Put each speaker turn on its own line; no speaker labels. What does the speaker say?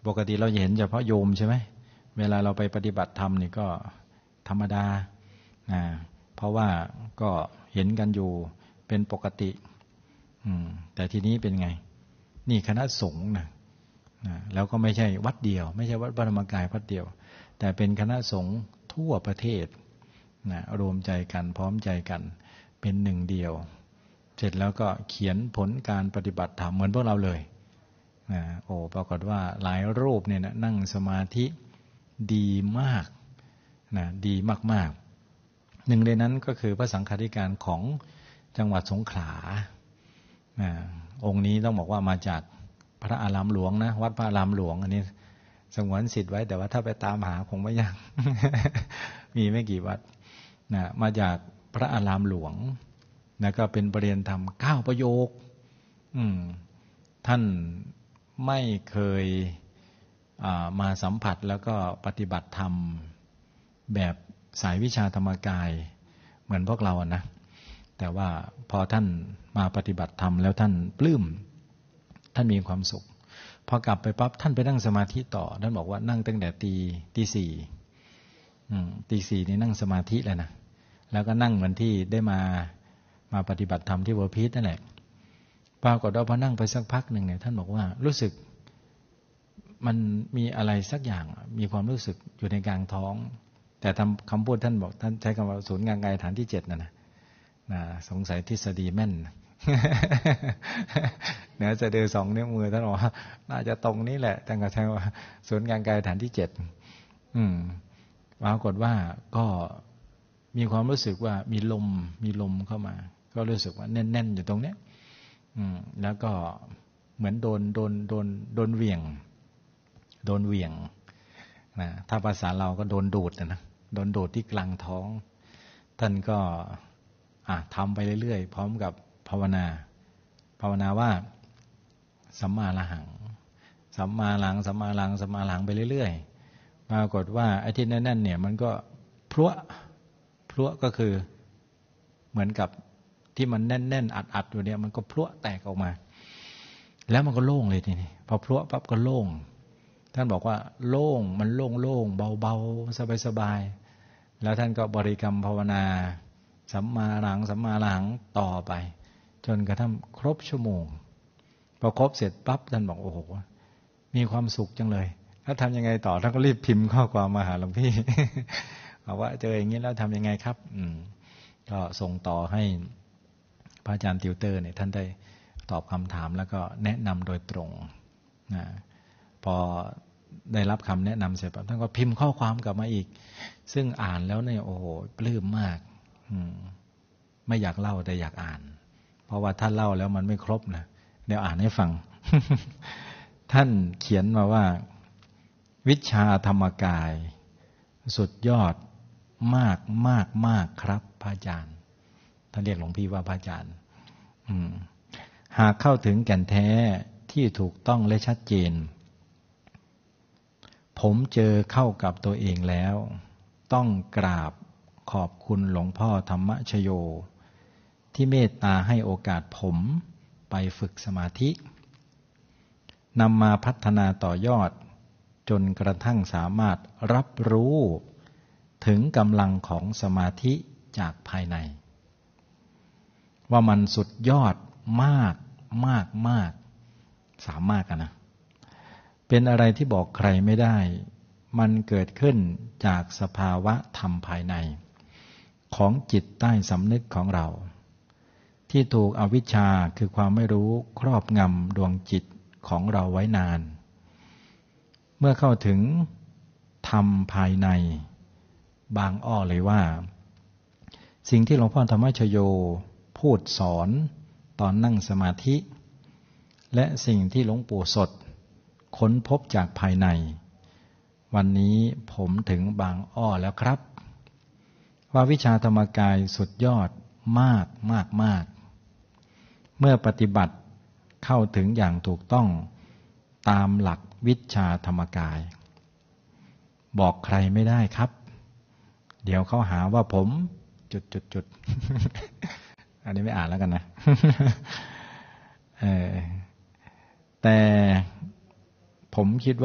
ปกติเราเห็นเฉพาะโยมใช่ไหมเวลาเราไปปฏิบัติธรรมนี่ก็ธรรมดาเพราะว่าก็เห็นกันอยู่เป็นปกติแต่ทีนี้เป็นไงนี่คณะสงฆ์นะแล้วก็ไม่ใช่วัดเดียวไม่ใช่วัดพระธรรมกายวัดเดียวแต่เป็นคณะสงฆ์ทั่วประเทศรวมใจกันพร้อมใจกันเป็นหนึ่งเดียวเสร็จแล้วก็เขียนผลการปฏิบัติธรรมเหมือนพวกเราเลยปรากฏว่าหลายรูปเนี่ยนะนั่งสมาธิดีมากดีมากๆหนึ่งในนั้นก็คือพระสังฆาธิการของจังหวัดสงขลาองค์นี้ต้องบอกว่ามาจากพระอารามหลวงนะวัดพระอารามหลวงอันนี้สงวนสิทธิ์ไว้แต่ว่าถ้าไปตามหาคงไม่ยาก มีไม่กี่วัดมาจากพระอารามหลวงก็เป็นประเรียนธรรม9 ประโยคท่านไม่เคยมาสัมผัสแล้วก็ปฏิบัติธรรมแบบสายวิชาธรรมกายเหมือนพวกเรานะแต่ว่าพอท่านมาปฏิบัติธรรมแล้วท่านปลื้มท่านมีความสุขพอกลับไปปั๊บท่านไปนั่งสมาธิต่อท่านบอกว่านั่งตั้งแต่ตี 4นี่นั่งสมาธิเลยนะแล้วก็นั่งเหมือนที่ได้มาปฏิบัติธรรมที่เวอร์พีชนั่นแหละปรากฏว่าพอนั่งไปสักพักหนึ่งเนี่ยท่านบอกว่ารู้สึกมันมีอะไรสักอย่างมีความรู้สึกอยู่ในกลางท้องแต่คำพูดท่านบอกท่านใช้คำว่าศูนย์กลางกายฐานที่ 7นะสงสัยทฤษฎีแม่นเนื้อสะดือ2 นิ้วมือท่านบอกว่าน่าจะตรงนี้แหละท่านก็ใช้ว่าศูนย์กลางกายฐานที่ 7ปรากฏว่าก็มีความรู้สึกว่ามีลมเข้ามาก็รู้สึกว่าแน่นๆอยู่ตรงเนี้ยแล้วก็เหมือนโดนเหวี่ยงถ้าภาษาเราก็โดนดูดนะโดนดูดที่กลางท้องท่านก็ทำไปเรื่อยๆพร้อมกับภาวนาว่าสัมมาอรหังสัมมาหลังสัมมาหลังสัมมาหลังไปเรื่อยๆปรากฏว่าไอ้ที่แน่นๆเนี่ยมันก็พลั่วก็คือเหมือนกับที่มันแน่นๆอัดอยู่เนี่ยมันก็พลั่วแตกออกมาแล้วมันก็โล่งเลยทีนี้พอพลั่วปั๊บก็โล่งท่านบอกว่าโล่งมันโล่งเบาๆสบายๆแล้วท่านก็บริกรรมภาวนาสัมมาหลังสัมมาหลังต่อไปจนกระทั่งครบชั่วโมงพอครบเสร็จปั๊บท่านบอกโอ้โหมีความสุขจังเลยแล้วทำยังไงต่อท่านก็รีบพิมพ์ข้อความมาหาหลวงพี่ บอกว่าเจออย่างนี้แล้วทำยังไงครับก็ส่งต่อให้พระอาจารย์ติวเตอร์เนี่ยท่านได้ตอบคำถามแล้วก็แนะนำโดยตรงพอได้รับคำแนะนำเสร็จปั๊บท่านก็พิมพ์ข้อความกลับมาอีกซึ่งอ่านแล้วเนี่ยโอ้โหปลื้มมากไม่อยากเล่าแต่อยากอ่านเพราะว่าถ้าเล่าแล้วมันไม่ครบนะเดี๋ยวอ่านให้ฟัง ท่านเขียนมาว่าวิชาธรรมกายสุดยอดมากครับพระอาจารย์ท่านเรียกหลวงพี่ว่าพระอาจารย์หากเข้าถึงแก่นแท้ที่ถูกต้องและชัดเจนผมเจอเข้ากับตัวเองแล้วต้องกราบขอบคุณหลวงพ่อธรรมชโยที่เมตตาให้โอกาสผมไปฝึกสมาธินำมาพัฒนาต่อยอดจนกระทั่งสามารถรับรู้ถึงกำลังของสมาธิจากภายในว่ามันสุดยอดมากสามารถกันนะเป็นอะไรที่บอกใครไม่ได้มันเกิดขึ้นจากสภาวะธรรมภายในของจิตใต้สำนึกของเราที่ถูกอวิชชาคือความไม่รู้ครอบงำดวงจิตของเราไว้นานเมื่อเข้าถึงธรรมภายในบางอ้อเลยว่าสิ่งที่หลวงพ่อธรรมชโยพูดสอนตอนนั่งสมาธิและสิ่งที่หลวงปู่สดค้นพบจากภายในวันนี้ผมถึงบางอ้อแล้วครับว่าวิชาธรรมกายสุดยอดมากเมื่อปฏิบัติเข้าถึงอย่างถูกต้องตามหลักวิชาธรรมกายบอกใครไม่ได้ครับเดี๋ยวเขาหาว่าผมจุด อันนี้ไม่อ่านแล้วกันนะ แต่ผมคิดว่า